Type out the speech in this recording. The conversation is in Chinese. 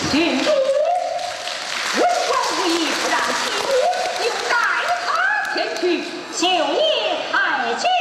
郡主，文官无意不让妻子，就带他前去就业太监。